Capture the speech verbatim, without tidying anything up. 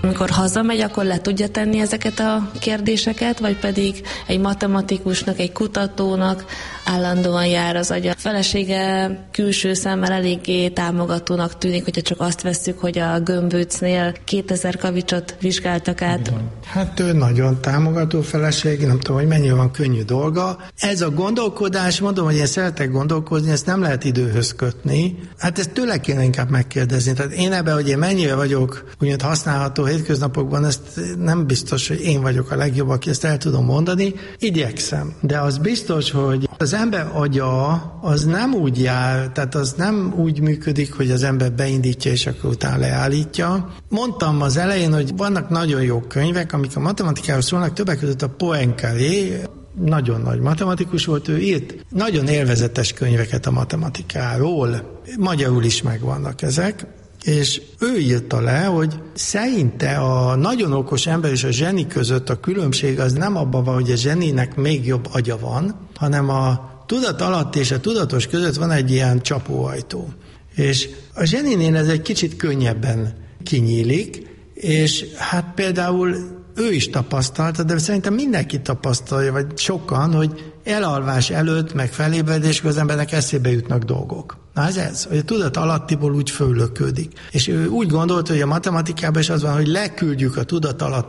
amikor hazamegy, akkor le tudja tenni ezeket a kérdéseket, vagy pedig egy matematikusnak, egy kutatónak állandóan jár az agya. A felesége külső szemmel eléggé támogatónak tűnik, hogyha csak azt vesszük, hogy a Gömböcnél kétezer kavicsot vizsgáltak át. Hát ő nagyon támogató feleség, nem tudom, hogy mennyire van könnyű dolga. Ez a gondolkodás, mondom, hogy én szeretek gondolkozni, ezt nem lehet időhöz kötni. Hát ezt tőle kéne inkább megkérdezni. Tehát én ebben, hogy én mennyire vagyok úgymond használható hétköznapokban, ezt nem biztos, hogy én vagyok a legjobb, aki ezt el tudom mondani. Igyekszem. De az biztos, hogy az ember agya az nem úgy jár, tehát az nem úgy működik, hogy az ember beindítja és akkor utána leállítja. Mondtam az elején, hogy vannak nagyon jó könyvek, amik a matematikáról szólnak, többek között a Poincaré, nagyon nagy matematikus volt, ő írt nagyon élvezetes könyveket a matematikáról, magyarul is megvannak ezek, és ő írta le, hogy szerinte a nagyon okos ember és a zseni között a különbség az nem abban van, hogy a zseninek még jobb agya van, hanem a tudat alatt és a tudatos között van egy ilyen csapóajtó. És a zseninél ez egy kicsit könnyebben kinyílik, és hát például ő is tapasztalta, de szerintem mindenki tapasztalja, vagy sokan, hogy elalvás előtt, meg felébredéskor az embernek eszébe jutnak dolgok. Na ez ez, hogy a tudat alattiból úgy föllöködik. És ő úgy gondolta, hogy a matematikában is az van, hogy leküldjük a tudat alatt